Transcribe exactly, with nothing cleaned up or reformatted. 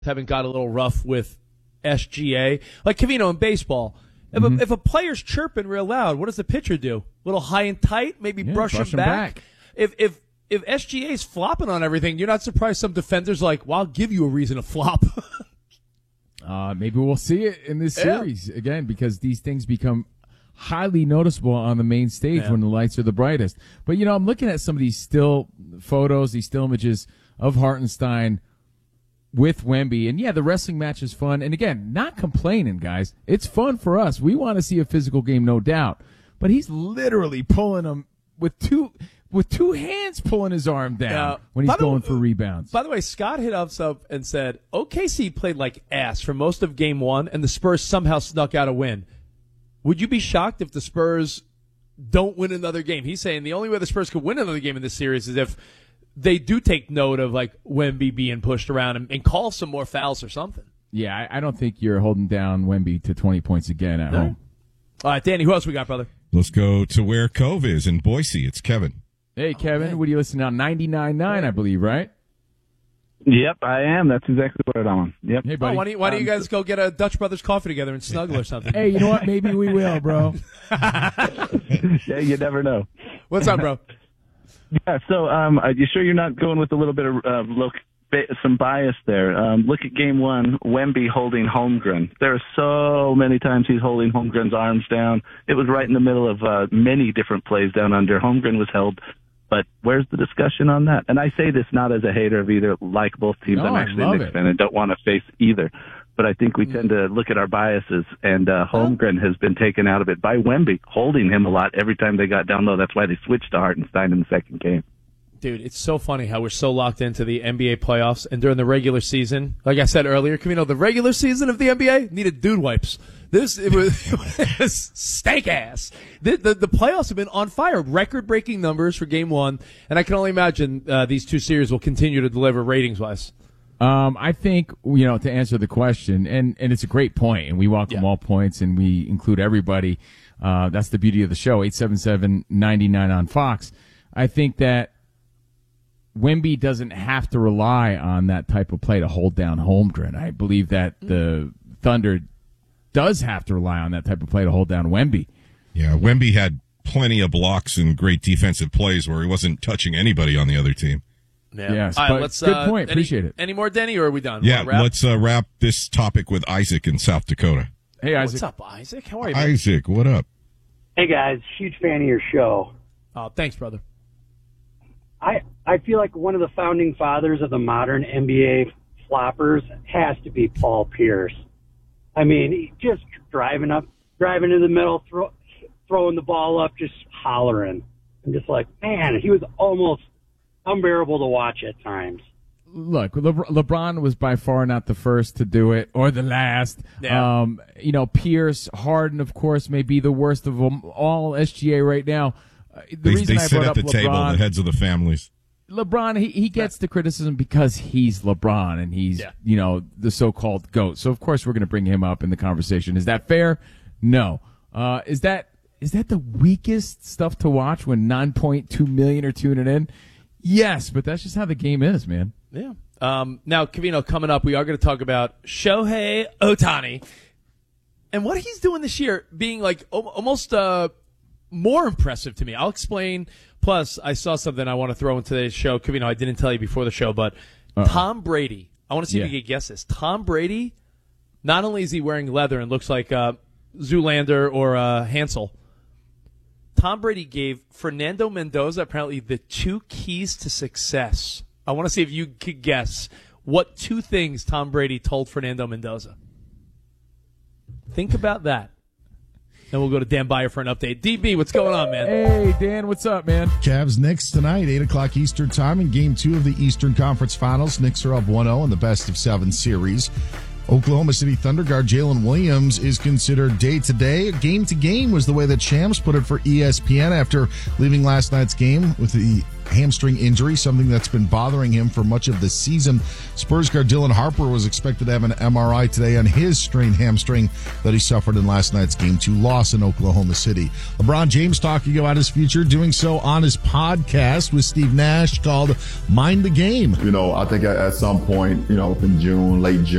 haven't got a little rough with S G A. Like Covino in baseball, if, mm-hmm. a, if a player's chirping real loud, what does the pitcher do? A little high and tight, maybe yeah, brush, brush him him back. back. If if if S G A's flopping on everything, you're not surprised some defender's like, well, I'll give you a reason to flop. uh, maybe we'll see it in this yeah. series again, because these things become highly noticeable on the main stage yeah. when the lights are the brightest. But, you know, I'm looking at some of these still photos, these still images of Hartenstein with Wemby. And, yeah, the wrestling match is fun. And, again, not complaining, guys. It's fun for us. We want to see a physical game, no doubt. But he's literally pulling him with two with two hands pulling his arm down yeah. when he's going way, for rebounds. By the way, Scott hit us up and said, O K C played like ass for most of game one, and the Spurs somehow snuck out a win. Would you be shocked if the Spurs don't win another game? He's saying the only way the Spurs could win another game in this series is if they do take note of like Wemby being pushed around and, and call some more fouls or something. Yeah, I, I don't think you're holding down Wemby to twenty points again at no. home. All right, Danny, who else we got, brother? Let's go to where Cove is in Boise. It's Kevin. Hey, Kevin. Oh, what are you listening on? ninety-nine point nine, I believe, right? Yep, I am. That's exactly what I'm on. Yep. Hey, buddy. Oh, why don't you, why don't you guys go get a Dutch Brothers coffee together and snuggle or something? Hey, you know what? Maybe we will, bro. Yeah, you never know. What's up, bro? Yeah, so um, are you sure you're not going with a little bit of uh, look, some bias there? Um, look at game one, Wemby holding Holmgren. There are so many times he's holding Holmgren's arms down. It was right in the middle of uh, many different plays down under. Holmgren was held. But where's the discussion on that? And I say this not as a hater of either, like both teams. No, I'm actually I a Knicks fan and don't want to face either. But I think we tend to look at our biases, and uh, Holmgren has been taken out of it by Wemby, holding him a lot every time they got down low. That's why they switched to Hartenstein in the second game. Dude, it's so funny how we're so locked into the N B A playoffs, and during the regular season, like I said earlier, Camino, the regular season of the N B A needed dude wipes. This it was, it was stank ass. The, the the playoffs have been on fire, record breaking numbers for game one, and I can only imagine uh, these two series will continue to deliver ratings wise. Um, I think, you know, to answer the question, and, and it's a great point, and we welcome yeah. all points, and we include everybody. Uh, that's the beauty of the show, eight seven seven, nine nine on Fox. I think that Wemby doesn't have to rely on that type of play to hold down Holmgren. I believe that the Thunder does have to rely on that type of play to hold down Wemby. Yeah, Wemby had plenty of blocks and great defensive plays where he wasn't touching anybody on the other team. Yeah. Yes, All right, but let's, good uh, point. Any, Appreciate it. Any more, Denny, or are we done? Yeah, wrap? let's uh, wrap this topic with Isaac in South Dakota. Hey, Isaac. What's up, Isaac? How are you, man? Isaac, what up? Hey, guys. Huge fan of your show. Oh, thanks, brother. I I feel like one of the founding fathers of the modern N B A floppers has to be Paul Pierce. I mean, he just driving up, driving in the middle, throw, throwing the ball up, just hollering. I'm just like, man, he was almost unbearable to watch at times. Look, Le- LeBron was by far not the first to do it, or the last. Yeah. Um, you know, Pierce, Harden, of course, may be the worst of them all. S G A right now. Uh, the they reason they I sit brought at up the LeBron, table, the heads of the families. LeBron, he, he gets the criticism because he's LeBron and he's, yeah. you know, the so-called GOAT. So, of course, we're going to bring him up in the conversation. Is that fair? No. Uh, is that is that the weakest stuff to watch when nine point two million are tuning in? Yes, but that's just how the game is, man. Yeah. Um, now, Covino, coming up, we are going to talk about Shohei Ohtani and what he's doing this year, being like almost uh, more impressive to me. I'll explain. Plus, I saw something I want to throw in today's show. Covino, I didn't tell you before the show, but Uh-oh. Tom Brady. I want to see yeah. if you can guess this. Tom Brady, not only is he wearing leather and looks like uh, Zoolander or uh, Hansel, Tom Brady gave Fernando Mendoza apparently the two keys to success. I want to see if you could guess what two things Tom Brady told Fernando Mendoza. Think about that. Then we'll go to Dan Beyer for an update. D B, what's going on, man? Hey, Dan, what's up, man? Cavs Knicks tonight, eight o'clock Eastern time in game two of the Eastern Conference Finals. Knicks are up one oh in the best of seven series Oklahoma City Thunder guard Jalen Williams is considered day-to-day. Game-to-game was the way that Shams put it for E S P N after leaving last night's game with the hamstring injury, something that's been bothering him for much of the season. Spurs guard Dylan Harper was expected to have an M R I today on his strained hamstring that he suffered in last night's game two loss in Oklahoma City. LeBron James talking about his future, doing so on his podcast with Steve Nash called Mind the Game. You know, I think at, at some point, you know, in June, late June,